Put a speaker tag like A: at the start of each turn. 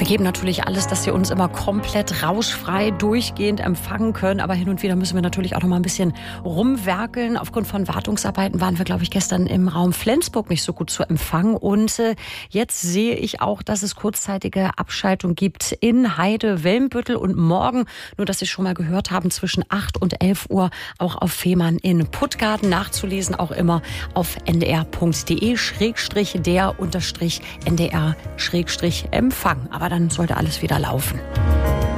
A: geben natürlich alles, dass Sie uns immer komplett rauschfrei durchgehend empfangen können. Aber hin und wieder müssen wir natürlich auch noch mal ein bisschen rumwerkeln. Aufgrund von Wartungsarbeiten waren wir, glaube ich, gestern im Raum Flensburg nicht so gut zu empfangen. Und jetzt sehe ich auch, dass es kurzzeitige Abschaltung gibt in Heide, Welmbüttel und morgen, nur dass Sie schon mal gehört haben, zwischen 8 und 11 Uhr auch auf Fehmarn in Puttgarden nachzulesen, auch immer auf ndr.de/der_ndr-Empfang. Aber dann sollte alles wieder laufen.